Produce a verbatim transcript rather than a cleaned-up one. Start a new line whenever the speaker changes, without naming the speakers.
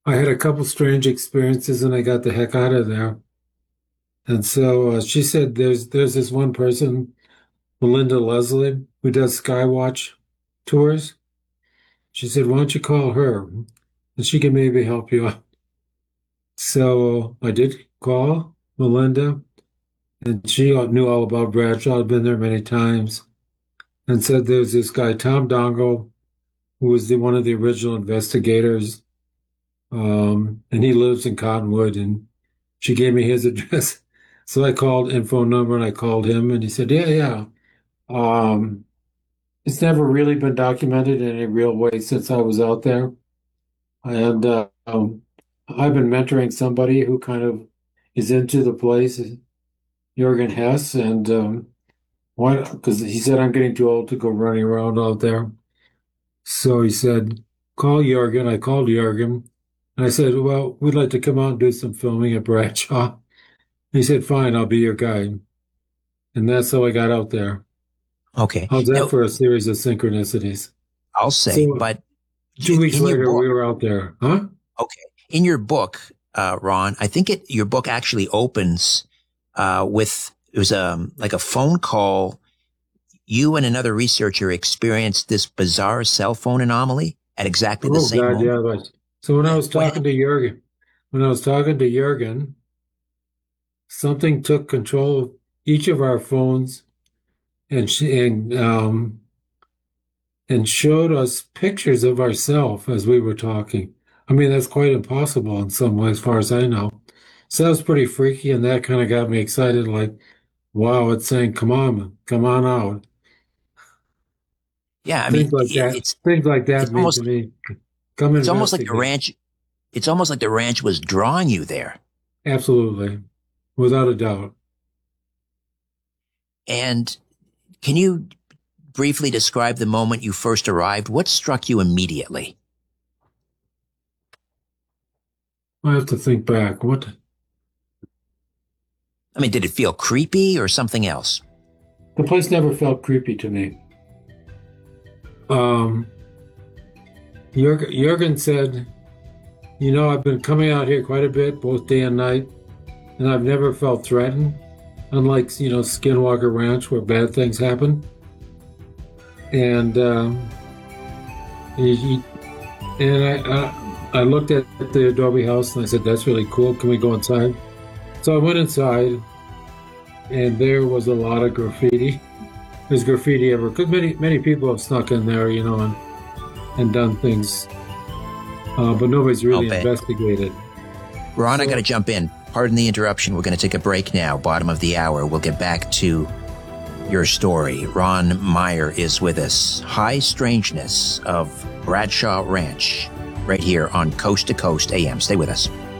I had a couple strange experiences and I got the heck out of there. And so uh, she said there's there's this one person, Melinda Leslie, who does Skywatch tours. She said, why don't you call her? And she can maybe help you out. So I did call Melinda, and she knew all about Bradshaw. I'd been there many times, and said there's this guy, Tom Dongo, who was the one of the original investigators, um, and he lives in Cottonwood. And she gave me his address. So I called and phone number, and I called him, and he said, yeah, yeah. Um, it's never really been documented in any real way since I was out there. And uh, um, I've been mentoring somebody who kind of is into the place, Jürgen Hess, and um, why? Because he said I'm getting too old to go running around out there. So he said, call Jürgen. I called Jürgen, and I said, well, we'd like to come out and do some filming at Bradshaw. He said, fine, I'll be your guide. And that's how I got out there.
Okay.
How's that
now,
for a series of synchronicities?
I'll say,
So,
but
two weeks later,
book,
we were out there. Huh?
Okay. In your book, uh, Ron, I think it, your book actually opens, uh, with, it was, um, like a phone call. You and another researcher experienced this bizarre cell phone anomaly at exactly the
Oh,
same
God,
moment.
yeah. Right. So when I was talking to Jürgen, when I was talking to Jürgen, something took control of each of our phones and, and, um, and showed us pictures of ourselves as we were talking. I mean, that's quite impossible in some way, as far as I know. So that was pretty freaky, and that kind of got me excited, like, wow, it's saying, come on, come on out.
Yeah, I
Things
mean,
like that.
it's
Things like that
it's
mean
almost
to me, come
it's almost like the
investigate.
ranch. It's almost like the ranch was drawing you there.
Absolutely, without a doubt.
And can you briefly describe the moment you first arrived? What struck you immediately?
I have to think back. What?
I mean, did it feel creepy or something else?
The place never felt creepy to me. Um, Jürgen, Jürgen said, you know, I've been coming out here quite a bit, both day and night, and I've never felt threatened, unlike, you know, Skinwalker Ranch where bad things happen. And um, he, he, and I, I, I looked at the Adobe house and I said, that's really cool. Can we go inside? So I went inside, and there was a lot of graffiti. There's graffiti everywhere, because many many people have snuck in there, you know, and and done things, uh, but nobody's really investigated.
Ron,
so,
I got to jump in. Pardon the interruption. We're going to take a break now. Bottom of the hour. We'll get back to your story. Ron Meyer is with us. High Strangeness of Bradshaw Ranch, right here on Coast to Coast A M. Stay with us.